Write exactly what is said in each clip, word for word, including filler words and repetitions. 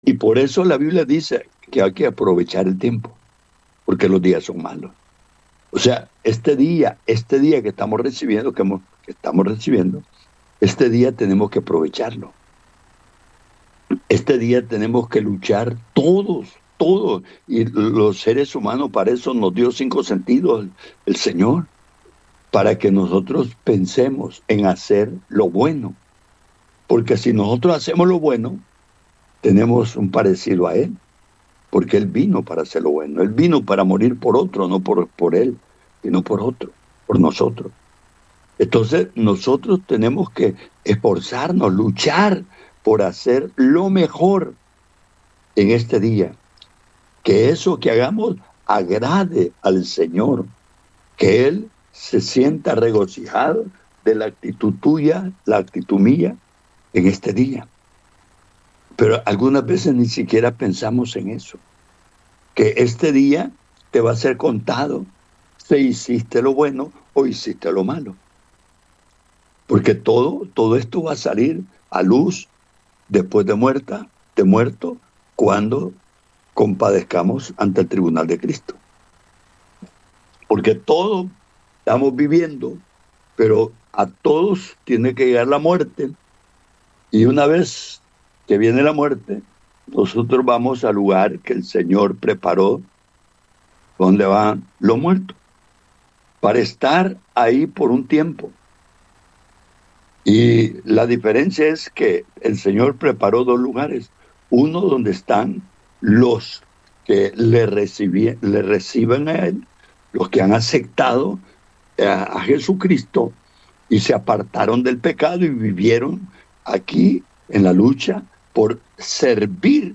Y por eso la Biblia dice que hay que aprovechar el tiempo, porque los días son malos. O sea, este día, este día que estamos recibiendo, que, hemos, que estamos recibiendo, este día tenemos que aprovecharlo. Este día tenemos que luchar todos, todos. Y los seres humanos, para eso nos dio cinco sentidos el, el Señor, para que nosotros pensemos en hacer lo bueno. Porque si nosotros hacemos lo bueno, tenemos un parecido a Él. Porque Él vino para hacer lo bueno. Él vino para morir por otro, no por, por Él, sino por otro, por nosotros. Entonces nosotros tenemos que esforzarnos, luchar por hacer lo mejor en este día. Que eso que hagamos agrade al Señor. Que Él se sienta regocijado de la actitud tuya, la actitud mía en este día. Pero algunas veces ni siquiera pensamos en eso. Que este día te va a ser contado si hiciste lo bueno o hiciste lo malo. Porque todo, todo esto va a salir a luz después de muerta, de muerto, cuando compadezcamos ante el tribunal de Cristo. Porque todos estamos viviendo, pero a todos tiene que llegar la muerte. Y una vez que viene la muerte, nosotros vamos al lugar que el Señor preparó, donde van los muertos, para estar ahí por un tiempo. Y la diferencia es que el Señor preparó dos lugares. Uno donde están los que le, reciben, le reciben a Él, los que han aceptado a, a Jesucristo y se apartaron del pecado y vivieron aquí en la lucha por servir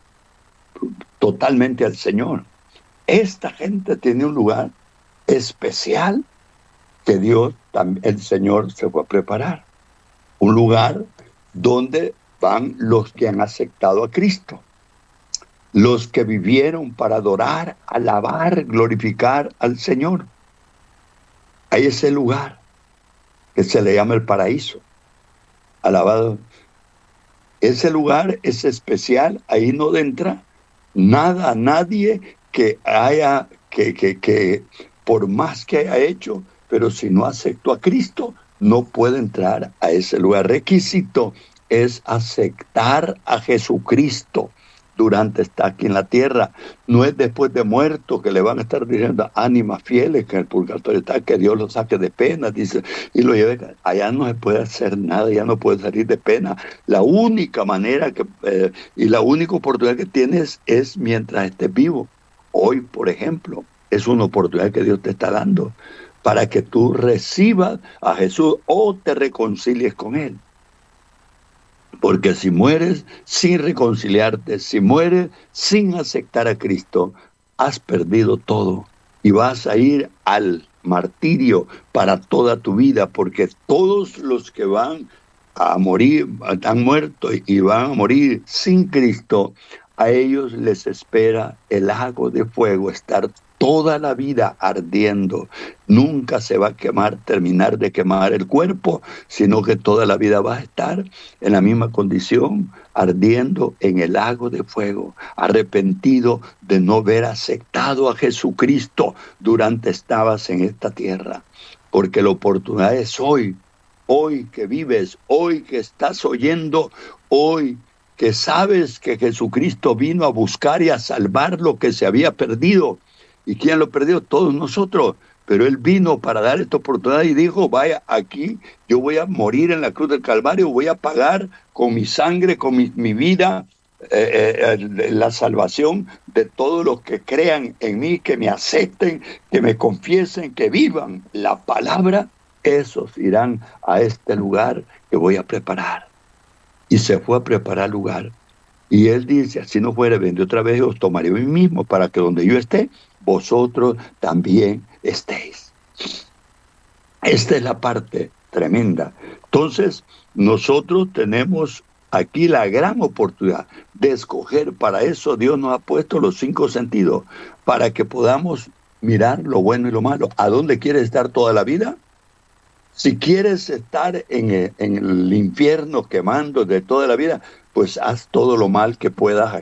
totalmente al Señor. Esta gente tiene un lugar especial que Dios, el Señor, se fue a preparar. Un lugar donde van los que han aceptado a Cristo, los que vivieron para adorar, alabar, glorificar al Señor. Hay ese lugar que se le llama el paraíso. Alabado. Ese lugar es especial, ahí no entra nada, nadie que haya, que, que, que por más que haya hecho, pero si no aceptó a Cristo, no puede entrar a ese lugar. Requisito es aceptar a Jesucristo durante estar aquí en la tierra. No es después de muerto que le van a estar diciendo ánimas fieles que el purgatorio está, que Dios lo saque de pena, dice, y lo lleve. Allá no se puede hacer nada, ya no puede salir de pena. La única manera que, eh, y la única oportunidad que tienes es mientras estés vivo. Hoy, por ejemplo, es una oportunidad que Dios te está dando para que tú recibas a Jesús o te reconcilies con Él. Porque si mueres sin reconciliarte, si mueres sin aceptar a Cristo, has perdido todo y vas a ir al martirio para toda tu vida, porque todos los que van a morir, han muerto y van a morir sin Cristo, a ellos les espera el lago de fuego, estar toda la vida ardiendo. Nunca se va a quemar, terminar de quemar el cuerpo, sino que toda la vida va a estar en la misma condición, ardiendo en el lago de fuego, arrepentido de no haber aceptado a Jesucristo durante estabas en esta tierra. Porque la oportunidad es hoy, hoy que vives, hoy que estás oyendo, hoy que sabes que Jesucristo vino a buscar y a salvar lo que se había perdido. ¿Y quién lo perdió? Todos nosotros. Pero Él vino para dar esta oportunidad y dijo, vaya, aquí yo voy a morir en la cruz del Calvario, voy a pagar con mi sangre, con mi, mi vida, eh, eh, la salvación de todos los que crean en mí, que me acepten, que me confiesen, que vivan la palabra. Esos irán a este lugar que voy a preparar. Y se fue a preparar lugar. Y Él dice, así no fuere, vendré otra vez, os tomaré a mí mismo para que donde yo esté, vosotros también estéis. Esta es la parte tremenda. Entonces, nosotros tenemos aquí la gran oportunidad de escoger. Para eso Dios nos ha puesto los cinco sentidos, para que podamos mirar lo bueno y lo malo. ¿A dónde quieres estar toda la vida? Si quieres estar en el, en el infierno quemando de toda la vida, pues haz todo lo mal que puedas